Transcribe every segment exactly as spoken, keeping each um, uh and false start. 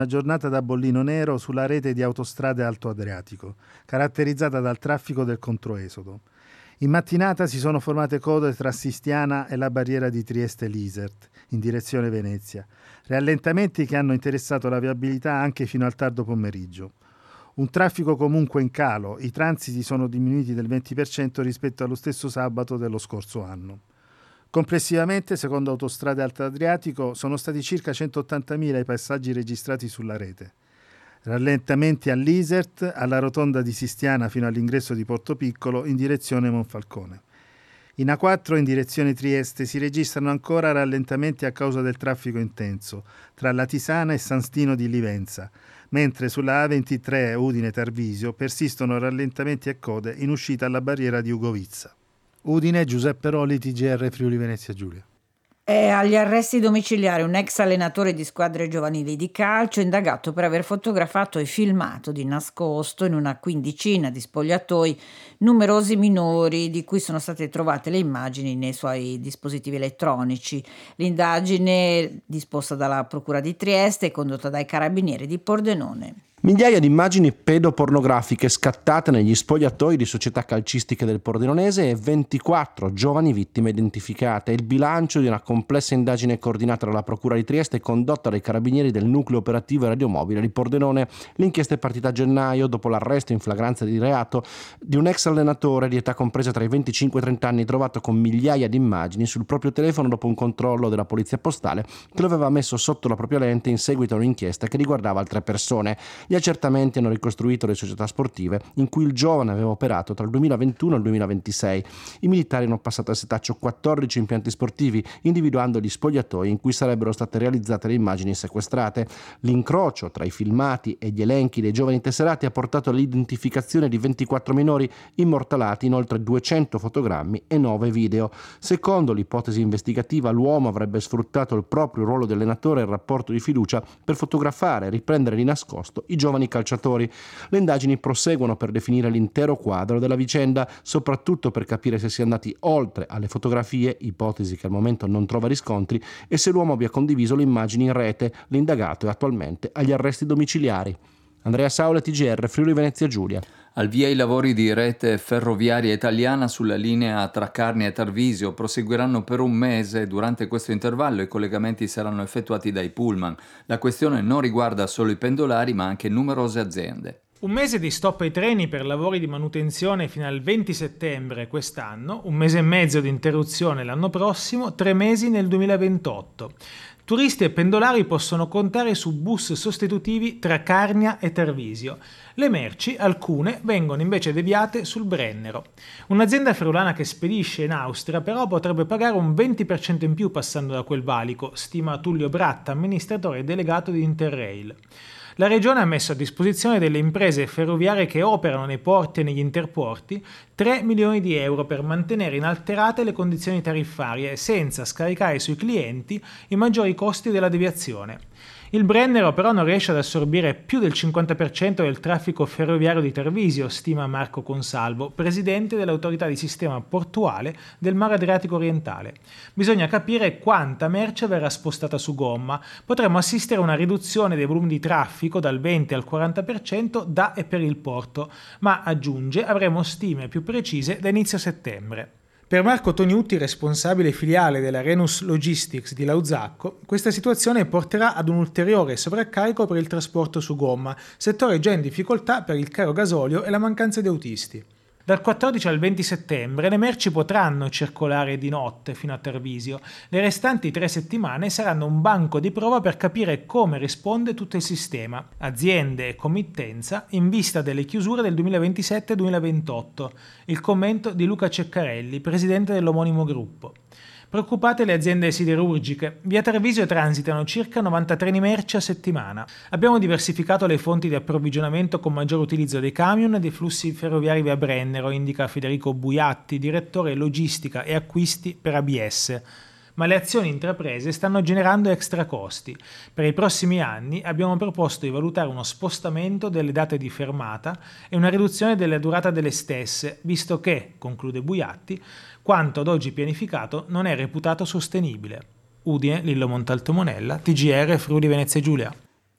Una giornata da bollino nero sulla rete di autostrade Alto Adriatico, caratterizzata dal traffico del controesodo. In mattinata si sono formate code tra Sistiana e la barriera di Trieste-Lisert, in direzione Venezia. Rallentamenti che hanno interessato la viabilità anche fino al tardo pomeriggio. Un traffico comunque in calo, i transiti sono diminuiti del venti per cento rispetto allo stesso sabato dello scorso anno. Complessivamente, secondo Autostrade Alto Adriatico, sono stati circa centottantamila i passaggi registrati sulla rete. Rallentamenti all'Isert, alla rotonda di Sistiana fino all'ingresso di Portopiccolo in direzione Monfalcone. In A quattro in direzione Trieste si registrano ancora rallentamenti a causa del traffico intenso tra Latisana e San Stino di Livenza, mentre sulla A ventitré Udine-Tarvisio persistono rallentamenti e code in uscita alla barriera di Ugovizza. Udine, Giuseppe Roli, T G R Friuli Venezia Giulia. È agli arresti domiciliari un ex allenatore di squadre giovanili di calcio indagato per aver fotografato e filmato di nascosto in una quindicina di spogliatoi numerosi minori di cui sono state trovate le immagini nei suoi dispositivi elettronici. L'indagine, disposta dalla Procura di Trieste, è condotta dai Carabinieri di Pordenone. Migliaia di immagini pedopornografiche scattate negli spogliatoi di società calcistiche del Pordenonese e ventiquattro giovani vittime identificate. Il bilancio di una complessa indagine coordinata dalla Procura di Trieste e condotta dai Carabinieri del Nucleo Operativo e Radiomobile di Pordenone. L'inchiesta è partita a gennaio dopo l'arresto in flagranza di reato di un ex allenatore di età compresa tra i venticinque e i trenta anni trovato con migliaia di immagini sul proprio telefono dopo un controllo della polizia postale che lo aveva messo sotto la propria lente in seguito a un'inchiesta che riguardava altre persone. Gli accertamenti hanno ricostruito le società sportive in cui il giovane aveva operato tra il duemilaventuno e il duemilaventisei. I militari hanno passato al setaccio quattordici impianti sportivi, individuando gli spogliatoi in cui sarebbero state realizzate le immagini sequestrate. L'incrocio tra i filmati e gli elenchi dei giovani tesserati ha portato all'identificazione di ventiquattro minori immortalati in oltre duecento fotogrammi e nove video. Secondo l'ipotesi investigativa, l'uomo avrebbe sfruttato il proprio ruolo di allenatore e il rapporto di fiducia per fotografare e riprendere di nascosto i giovani calciatori. Le indagini proseguono per definire l'intero quadro della vicenda, soprattutto per capire se si è andati oltre alle fotografie, ipotesi che al momento non trova riscontri, e se l'uomo abbia condiviso le immagini in rete. L'indagato è attualmente agli arresti domiciliari. Andrea Saule, T G R Friuli Venezia Giulia. Al via i lavori di rete ferroviaria italiana sulla linea tra Carnia e Tarvisio proseguiranno per un mese. Durante questo intervallo i collegamenti saranno effettuati dai pullman. La questione non riguarda solo i pendolari ma anche numerose aziende. Un mese di stop ai treni per lavori di manutenzione fino al venti settembre quest'anno, un mese e mezzo di interruzione l'anno prossimo, tre mesi nel duemilaventotto. Turisti e pendolari possono contare su bus sostitutivi tra Carnia e Tarvisio. Le merci, alcune, vengono invece deviate sul Brennero. Un'azienda friulana che spedisce in Austria però potrebbe pagare un venti per cento in più passando da quel valico, stima Tullio Bratta, amministratore delegato di Interrail. La Regione ha messo a disposizione delle imprese ferroviarie che operano nei porti e negli interporti tre milioni di euro per mantenere inalterate le condizioni tariffarie senza scaricare sui clienti i maggiori costi della deviazione. Il Brennero però non riesce ad assorbire più del cinquanta per cento del traffico ferroviario di Tarvisio, stima Marco Consalvo, presidente dell'autorità di sistema portuale del Mar Adriatico Orientale. Bisogna capire quanta merce verrà spostata su gomma. Potremmo assistere a una riduzione dei volumi di traffico dal venti al quaranta per cento da e per il porto, ma aggiunge avremo stime più precise da inizio settembre. Per Marco Tognutti, responsabile filiale della Renus Logistics di Lauzacco, questa situazione porterà ad un ulteriore sovraccarico per il trasporto su gomma, settore già in difficoltà per il caro gasolio e la mancanza di autisti. Dal quattordici al venti settembre le merci potranno circolare di notte fino a Tarvisio. Le restanti tre settimane saranno un banco di prova per capire come risponde tutto il sistema, aziende e committenza, in vista delle chiusure del duemilaventisette duemilaventotto. Il commento di Luca Ceccarelli, presidente dell'omonimo gruppo. Preoccupate le aziende siderurgiche. Via Tarvisio transitano circa novanta treni merci a settimana. Abbiamo diversificato le fonti di approvvigionamento con maggior utilizzo dei camion e dei flussi ferroviari via Brennero, indica Federico Buiatti, direttore logistica e acquisti per A B S. Ma le azioni intraprese stanno generando extra costi. Per i prossimi anni abbiamo proposto di valutare uno spostamento delle date di fermata e una riduzione della durata delle stesse, visto che, conclude Buiatti, quanto ad oggi pianificato non è reputato sostenibile. Udine, Lillo Montalto Monella, T G R Friuli Venezia Giulia.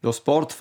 Lo sport